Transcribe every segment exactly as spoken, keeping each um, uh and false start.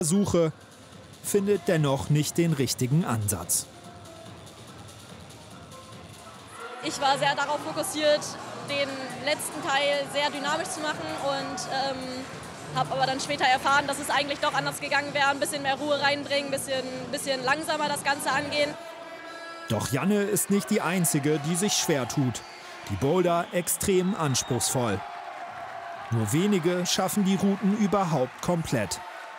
Suche, findet dennoch nicht den richtigen Ansatz. Ich war sehr darauf fokussiert, den letzten Teil sehr dynamisch zu machen und ähm, habe aber dann später erfahren, dass es eigentlich doch anders gegangen wäre. Ein bisschen mehr Ruhe reinbringen, ein bisschen, bisschen langsamer das Ganze angehen. Doch Janne ist nicht die Einzige, die sich schwer tut. Die Boulder extrem anspruchsvoll. Nur wenige schaffen die Routen überhaupt komplett.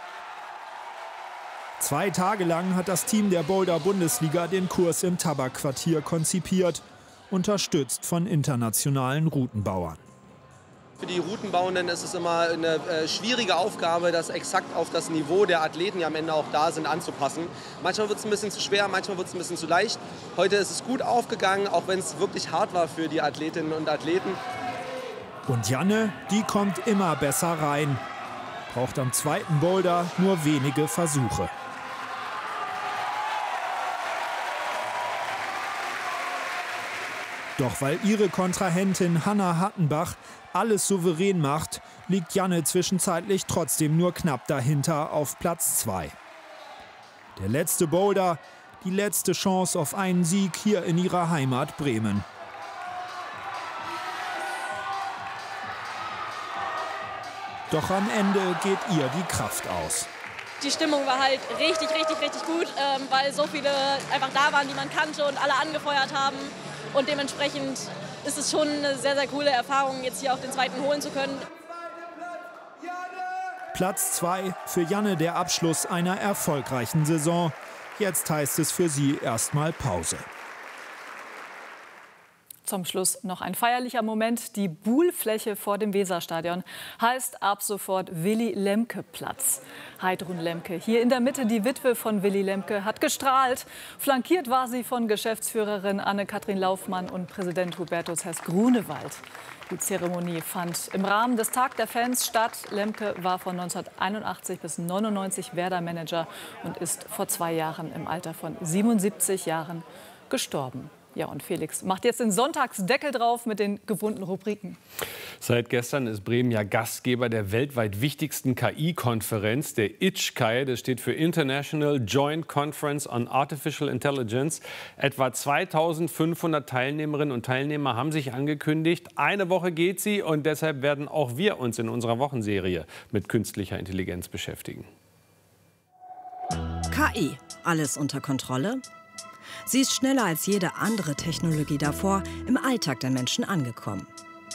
Zwei Tage lang hat das Team der Boulder-Bundesliga den Kurs im Tabakquartier konzipiert, unterstützt von internationalen Routenbauern. Für die Routenbauenden ist es immer eine äh, schwierige Aufgabe, das exakt auf das Niveau der Athleten, die am Ende auch da sind, anzupassen. Manchmal wird es ein bisschen zu schwer, manchmal wird es ein bisschen zu leicht. Heute ist es gut aufgegangen, auch wenn es wirklich hart war für die Athletinnen und Athleten. Und Janne, die kommt immer besser rein. Braucht am zweiten Boulder nur wenige Versuche. Doch weil ihre Kontrahentin Hannah Hattenbach alles souverän macht, liegt Janne zwischenzeitlich trotzdem nur knapp dahinter auf Platz zwei. Der letzte Boulder, die letzte Chance auf einen Sieg hier in ihrer Heimat Bremen. Doch am Ende geht ihr die Kraft aus. Die Stimmung war halt richtig, richtig, richtig gut, ähm, weil so viele einfach da waren, die man kannte und alle angefeuert haben. Und dementsprechend ist es schon eine sehr, sehr coole Erfahrung, jetzt hier auch den zweiten holen zu können. Platz zwei für Janne, der Abschluss einer erfolgreichen Saison. Jetzt heißt es für sie erstmal Pause. Zum Schluss noch ein feierlicher Moment. Die Buhlfläche vor dem Weserstadion heißt ab sofort Willy-Lemke-Platz. Heidrun Lemke, hier in der Mitte die Witwe von Willy Lemke, hat gestrahlt. Flankiert war sie von Geschäftsführerin Anne-Kathrin Laufmann und Präsident Hubertus Hess-Grunewald. Die Zeremonie fand im Rahmen des Tag der Fans statt. Lemke war von neunzehnhunderteinundachtzig bis neunundneunzig Werder-Manager und ist vor zwei Jahren im Alter von siebenundsiebzig Jahren gestorben. Ja, und Felix macht jetzt den Sonntagsdeckel drauf mit den gewohnten Rubriken. Seit gestern ist Bremen ja Gastgeber der weltweit wichtigsten K I-Konferenz, der I T S C I. Das steht für International Joint Conference on Artificial Intelligence. Etwa zweitausendfünfhundert Teilnehmerinnen und Teilnehmer haben sich angekündigt. Eine Woche geht sie und deshalb werden auch wir uns in unserer Wochenserie mit künstlicher Intelligenz beschäftigen. K I, alles unter Kontrolle? Sie ist schneller als jede andere Technologie davor im Alltag der Menschen angekommen.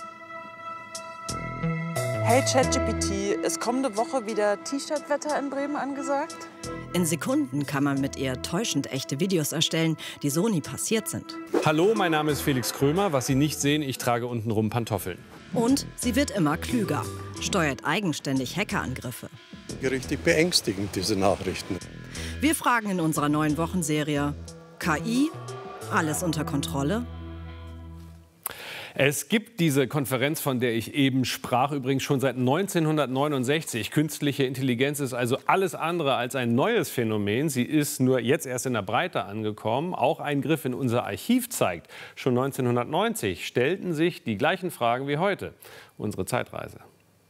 Hey ChatGPT, ist kommende Woche wieder T-Shirt-Wetter in Bremen angesagt? In Sekunden kann man mit ihr täuschend echte Videos erstellen, die so nie passiert sind. Hallo, mein Name ist Felix Krömer. Was Sie nicht sehen, ich trage untenrum Pantoffeln. Und sie wird immer klüger, steuert eigenständig Hackerangriffe. Richtig beängstigend, diese Nachrichten. Wir fragen in unserer neuen Wochenserie: K I, alles unter Kontrolle? Es gibt diese Konferenz, von der ich eben sprach, übrigens schon seit neunzehnhundertneunundsechzig. Künstliche Intelligenz ist also alles andere als ein neues Phänomen. Sie ist nur jetzt erst in der Breite angekommen. Auch ein Griff in unser Archiv zeigt, schon neunzehnhundertneunzig stellten sich die gleichen Fragen wie heute. Unsere Zeitreise.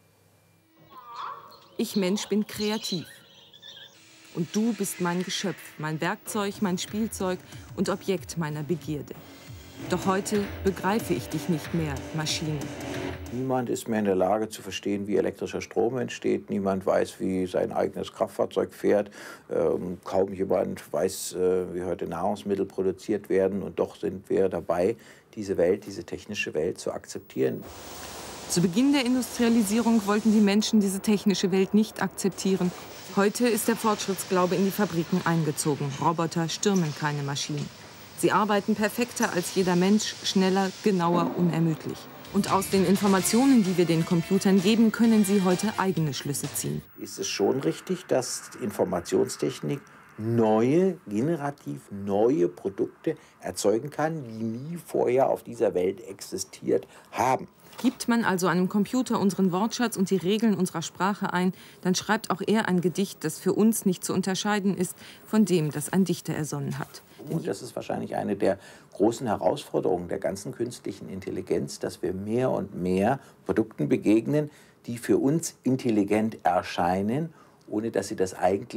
Ich Mensch bin kreativ. Und du bist mein Geschöpf, mein Werkzeug, mein Spielzeug und Objekt meiner Begierde. Doch heute begreife ich dich nicht mehr, Maschine. Niemand ist mehr in der Lage zu verstehen, wie elektrischer Strom entsteht. Niemand weiß, wie sein eigenes Kraftfahrzeug fährt. Ähm, kaum jemand weiß, äh, wie heute Nahrungsmittel produziert werden. Und doch sind wir dabei, diese Welt, diese technische Welt zu akzeptieren. Zu Beginn der Industrialisierung wollten die Menschen diese technische Welt nicht akzeptieren. Heute ist der Fortschrittsglaube in die Fabriken eingezogen. Roboter stürmen keine Maschinen. Sie arbeiten perfekter als jeder Mensch, schneller, genauer, unermüdlich. Und aus den Informationen, die wir den Computern geben, können sie heute eigene Schlüsse ziehen. Ist es schon richtig, dass Informationstechnik neue, generativ neue Produkte erzeugen kann, die nie vorher auf dieser Welt existiert haben? Gibt man also einem Computer unseren Wortschatz und die Regeln unserer Sprache ein, dann schreibt auch er ein Gedicht, das für uns nicht zu unterscheiden ist von dem, das ein Dichter ersonnen hat. Und das ist wahrscheinlich eine der großen Herausforderungen der ganzen künstlichen Intelligenz, dass wir mehr und mehr Produkten begegnen, die für uns intelligent erscheinen, ohne dass sie das eigentlich